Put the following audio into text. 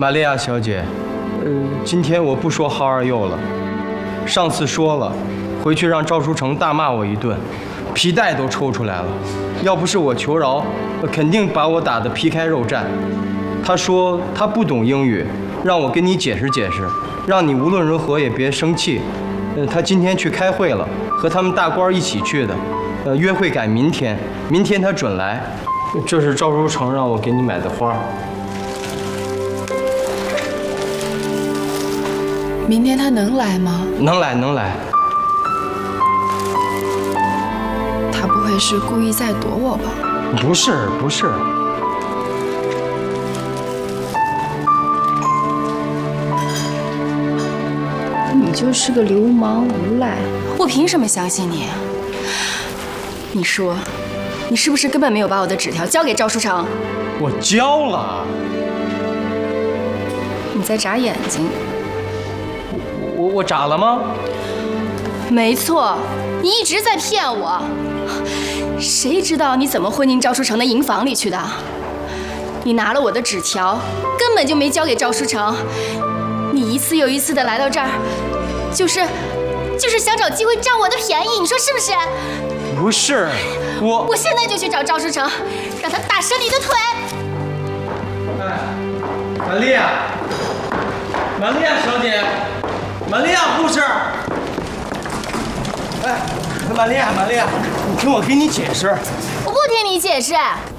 玛利亚小姐，今天我不说 How are you 了，上次说了，回去让赵书成大骂我一顿，皮带都抽出来了。要不是我求饶，肯定把我打得皮开肉绽。他说他不懂英语，让我跟你解释解释，让你无论如何也别生气。他今天去开会了，和他们大官一起去的。约会改明天，明天他准来。这是赵书成让我给你买的花。 明天他能来吗？ 能来，能来。 他不会是故意在躲我吧？ 不是，不是。 你就是个流氓无赖！ 我凭什么相信你？你说，你是不是根本没有把我的纸条交给赵书成？ 我交了。 你在眨眼睛。 我眨了吗？ 没错，你一直在骗我。谁知道你怎么混进赵书成的营房里去的？你拿了我的纸条，根本就没交给赵书成。你一次又一次的来到这儿，就是想找机会占我的便宜，你说是不是？ 不是，我现在就去找赵书成，让他打折你的腿。 哎，玛利亚，玛利亚小姐，玛利亚护士。哎，玛利亚，你听我给你解释。 我不听你解释，